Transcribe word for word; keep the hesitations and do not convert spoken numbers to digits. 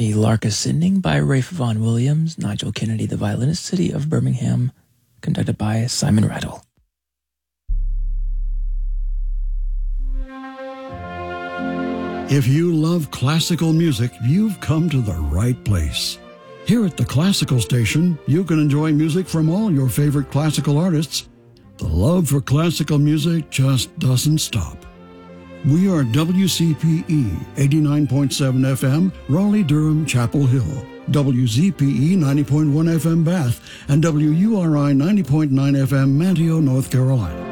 The Lark Ascending by Rafe Vaughan Williams, Nigel Kennedy, the violinist, City of Birmingham, conducted by Simon Rattle. If you love classical music, you've come to the right place. Here at the Classical Station, you can enjoy music from all your favorite classical artists. The love for classical music just doesn't stop. We are W C P E eighty-nine point seven F M, Raleigh-Durham, Chapel Hill, W Z P E ninety point one F M, Bath, and W U R I ninety point nine F M, Manteo, North Carolina.